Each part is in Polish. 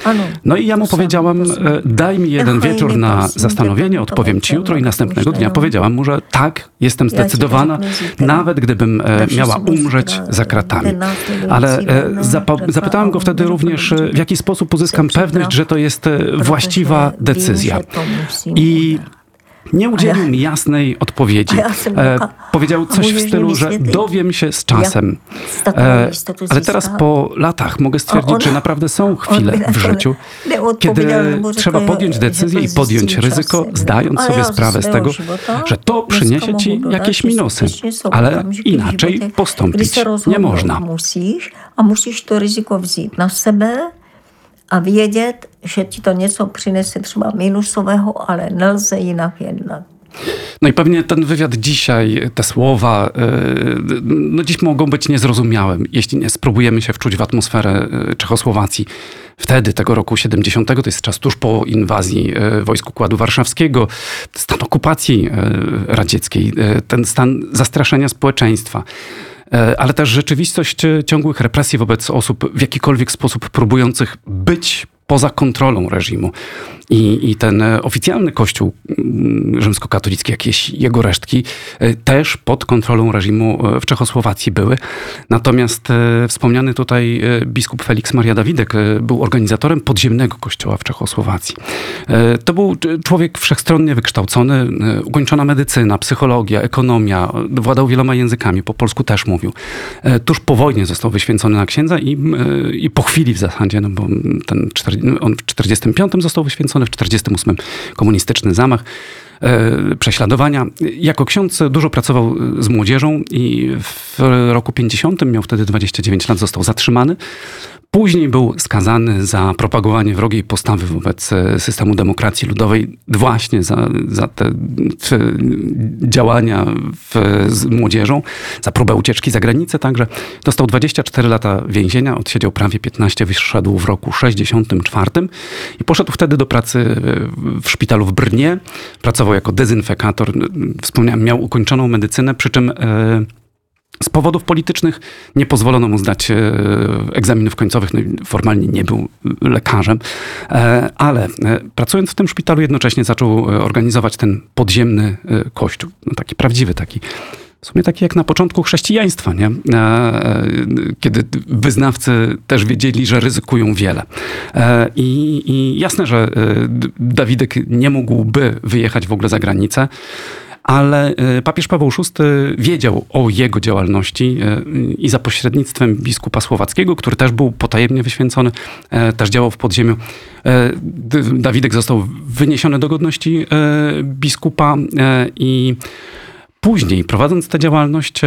No i ja mu powiedziałam, daj mi jeden wieczór na zastanowienie, odpowiem ci jutro i następnego dnia powiedziałam mu, że tak, jestem zdecydowana, nawet gdybym miała umrzeć za kratami. Ale zapytałam go wtedy również, w jaki sposób uzyskam pewność, że to jest właściwa decyzja. I nie udzielił mi jasnej odpowiedzi. Powiedział coś w stylu, że dowiem się z czasem. Ale teraz po latach mogę stwierdzić, że naprawdę są chwile w życiu, kiedy trzeba podjąć decyzję i podjąć ryzyko, zdając sobie sprawę z tego, że to przyniesie ci jakieś minusy, ale inaczej postąpić nie można. A musisz to ryzyko wziąć na siebie, a wiedzieć, że ci to nieco przyniesie třeba minusowego, ale nelze jinak jednat. No i pewnie ten wywiad dzisiaj, te słowa, no dziś mogą być niezrozumiałe, jeśli nie spróbujemy się wczuć w atmosferę Czechosłowacji. Wtedy, tego roku 70, to jest czas tuż po inwazji wojsk Układu Warszawskiego, stan okupacji radzieckiej, ten stan zastraszenia społeczeństwa. Ale też rzeczywistość ciągłych represji wobec osób w jakikolwiek sposób próbujących być poza kontrolą reżimu. I ten oficjalny kościół rzymskokatolicki, jakieś jego resztki, też pod kontrolą reżimu w Czechosłowacji były. Natomiast wspomniany tutaj biskup Felix Maria Dawidek był organizatorem podziemnego kościoła w Czechosłowacji. To był człowiek wszechstronnie wykształcony, ukończona medycyna, psychologia, ekonomia, władał wieloma językami, po polsku też mówił. Tuż po wojnie został wyświęcony na księdza i po chwili w zasadzie, no bo on w 45 został wyświęcony, w 48 komunistyczny zamach, prześladowania. Jako ksiądz dużo pracował z młodzieżą i w roku 50, miał wtedy 29 lat, został zatrzymany. Później był skazany za propagowanie wrogiej postawy wobec systemu demokracji ludowej, właśnie za te działania z młodzieżą, za próbę ucieczki za granicę także. Dostał 24 lata więzienia, odsiedział prawie 15, wyszedł w roku 64 i poszedł wtedy do pracy w szpitalu w Brnie. Pracował jako dezynfekator. Wspomniałem, miał ukończoną medycynę, przy czym z powodów politycznych nie pozwolono mu zdać egzaminów końcowych. No, formalnie nie był lekarzem, ale pracując w tym szpitalu jednocześnie zaczął organizować ten podziemny kościół. No, taki prawdziwy, w sumie taki jak na początku chrześcijaństwa, nie? Kiedy wyznawcy też wiedzieli, że ryzykują wiele. I jasne, że Dawidek nie mógłby wyjechać w ogóle za granicę, ale papież Paweł VI wiedział o jego działalności i za pośrednictwem biskupa słowackiego, który też był potajemnie wyświęcony, też działał w podziemiu. Dawidek został wyniesiony do godności biskupa i później, prowadząc tę działalność,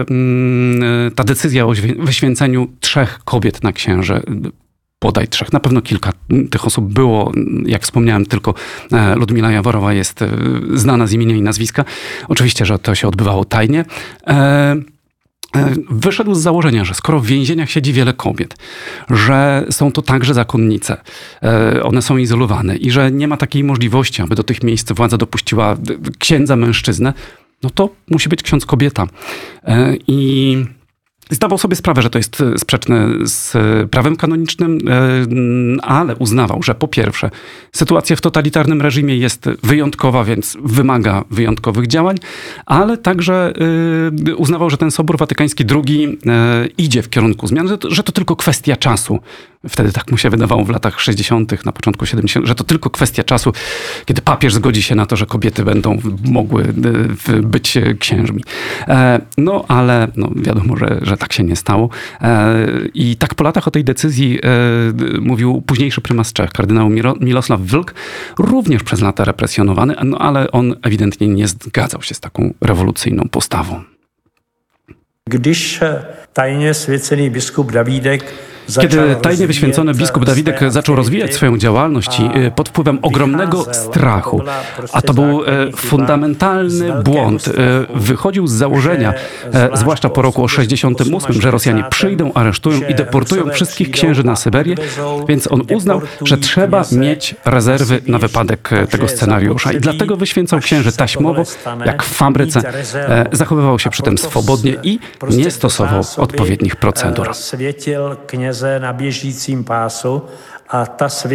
ta decyzja o wyświęceniu 3 kobiet na księże, bodaj 3, na pewno kilka tych osób było, jak wspomniałem, tylko Ludmila Jaworowa jest znana z imienia i nazwiska. Oczywiście, że to się odbywało tajnie. Wyszedł z założenia, że skoro w więzieniach siedzi wiele kobiet, że są to także zakonnice, one są izolowane i że nie ma takiej możliwości, aby do tych miejsc władza dopuściła księdza mężczyznę, no to musi być ksiądz kobieta. I zdawał sobie sprawę, że to jest sprzeczne z prawem kanonicznym, ale uznawał, że po pierwsze sytuacja w totalitarnym reżimie jest wyjątkowa, więc wymaga wyjątkowych działań, ale także uznawał, że ten Sobór Watykański II idzie w kierunku zmian, że to tylko kwestia czasu. Wtedy tak mu się wydawało w latach 60., na początku 70., że to tylko kwestia czasu, kiedy papież zgodzi się na to, że kobiety będą mogły być księżmi. No ale wiadomo, że tak się nie stało. I tak po latach o tej decyzji mówił późniejszy prymas Czech, kardynał Milosław Vlk, również przez lata represjonowany, no ale on ewidentnie nie zgadzał się z taką rewolucyjną postawą. Když tajnie svěcený biskup Davídek Kiedy tajnie wyświęcony biskup Dawidek zaczął rozwijać swoją działalność pod wpływem ogromnego strachu, a to był fundamentalny błąd, wychodził z założenia, zwłaszcza po roku 68, że Rosjanie przyjdą, aresztują i deportują wszystkich księży na Syberię, więc on uznał, że trzeba mieć rezerwy na wypadek tego scenariusza i dlatego wyświęcał księży taśmowo, jak w fabryce, zachowywał się przy tym swobodnie i nie stosował odpowiednich procedur. Na běžícím pásu a ta